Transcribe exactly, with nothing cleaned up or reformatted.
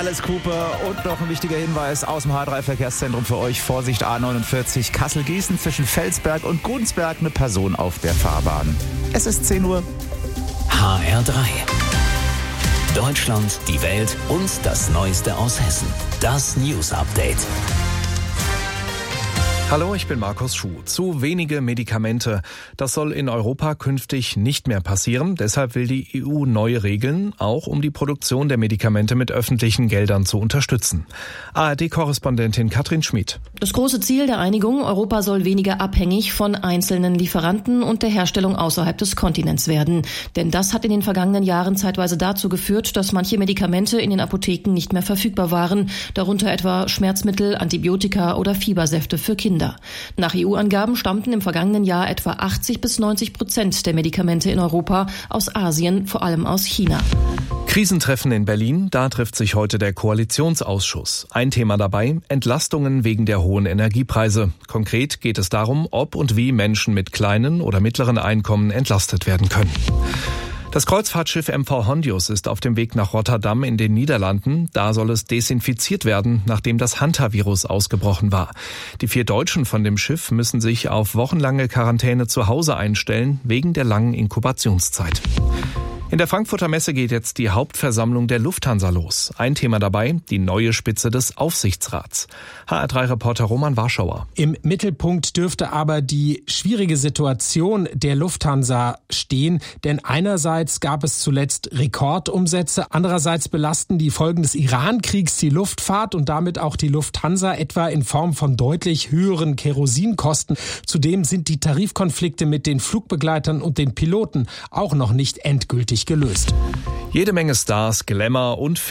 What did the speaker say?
Alice Cooper und noch ein wichtiger Hinweis aus dem H drei Verkehrszentrum für euch. Vorsicht A neunundvierzig Kassel-Gießen zwischen Felsberg und Gunsberg, eine Person auf der Fahrbahn. Es ist zehn Uhr. H R drei. Deutschland, die Welt und das Neueste aus Hessen. Das News Update. Hallo, ich bin Markus Schuh. Zu wenige Medikamente. Das soll in Europa künftig nicht mehr passieren. Deshalb will die E U neue Regeln, auch um die Produktion der Medikamente mit öffentlichen Geldern zu unterstützen. A R D-Korrespondentin Katrin Schmid. Das große Ziel der Einigung, Europa soll weniger abhängig von einzelnen Lieferanten und der Herstellung außerhalb des Kontinents werden. Denn das hat in den vergangenen Jahren zeitweise dazu geführt, dass manche Medikamente in den Apotheken nicht mehr verfügbar waren, darunter etwa Schmerzmittel, Antibiotika oder Fiebersäfte für Kinder. Nach E U-Angaben stammten im vergangenen Jahr etwa achtzig bis neunzig Prozent der Medikamente in Europa aus Asien, vor allem aus China. Krisentreffen in Berlin, da trifft sich heute der Koalitionsausschuss. Ein Thema dabei, Entlastungen wegen der hohen Energiepreise. Konkret geht es darum, ob und wie Menschen mit kleinen oder mittleren Einkommen entlastet werden können. Das Kreuzfahrtschiff M V Hondius ist auf dem Weg nach Rotterdam in den Niederlanden. Da soll es desinfiziert werden, nachdem das Hantavirus ausgebrochen war. Die vier Deutschen von dem Schiff müssen sich auf wochenlange Quarantäne zu Hause einstellen, wegen der langen Inkubationszeit. In der Frankfurter Messe geht jetzt die Hauptversammlung der Lufthansa los. Ein Thema dabei, die neue Spitze des Aufsichtsrats. H R drei Reporter Roman Warschauer. Im Mittelpunkt dürfte aber die schwierige Situation der Lufthansa stehen. Denn einerseits gab es zuletzt Rekordumsätze, andererseits belasten die Folgen des Iran-Kriegs die Luftfahrt und damit auch die Lufthansa, etwa in Form von deutlich höheren Kerosinkosten. Zudem sind die Tarifkonflikte mit den Flugbegleitern und den Piloten auch noch nicht endgültig gelöst. Jede Menge Stars, Glamour und